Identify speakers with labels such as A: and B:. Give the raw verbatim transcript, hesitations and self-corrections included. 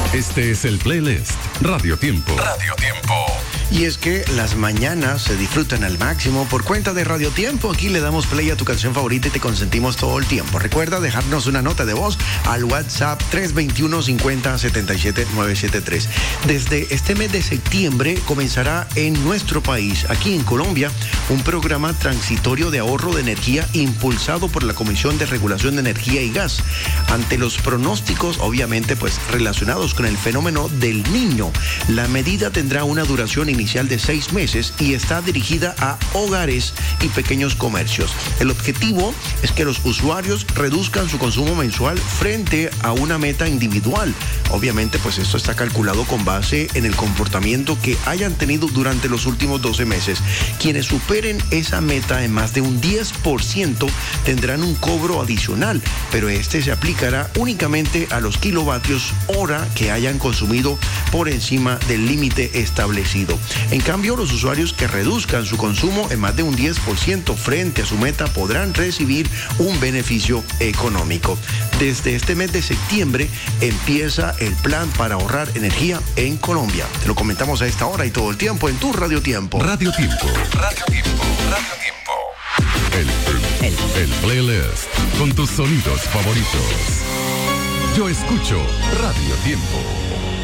A: Este es el playlist Radio Tiempo. Radio Tiempo.
B: Y es que las mañanas se disfrutan al máximo por cuenta de Radio Tiempo. Aquí le damos play a tu canción favorita y te consentimos todo el tiempo. Recuerda dejarnos una nota de voz al WhatsApp tres dos uno, cinco cero, siete siete nueve siete tres. Desde este mes de septiembre comenzará en nuestro país, aquí en Colombia, un programa transitorio de ahorro de energía impulsado por la Comisión de Regulación de Energía y Gas. Ante los pronósticos, obviamente, pues relacionados con el fenómeno del Niño, la medida tendrá una duración inicial de seis meses y está dirigida a hogares y pequeños comercios. El objetivo es que los usuarios reduzcan su consumo mensual frente a una meta individual. Obviamente, pues esto está calculado con base en el comportamiento que hayan tenido durante los últimos doce meses. Quienes superen esa meta en más de un diez por ciento tendrán un cobro adicional, pero este se aplicará únicamente a los kilovatios hora que hayan consumido por encima del límite establecido. En cambio, los usuarios que reduzcan su consumo en más de un diez por ciento frente a su meta podrán recibir un beneficio económico. Desde este mes de septiembre empieza el plan para ahorrar energía en Colombia. Te lo comentamos a esta hora y todo el tiempo en tu Radio Tiempo.
A: Radio Tiempo. Radio Tiempo. Radio Tiempo. El, el, el playlist con tus sonidos favoritos. Yo escucho Radio Tiempo.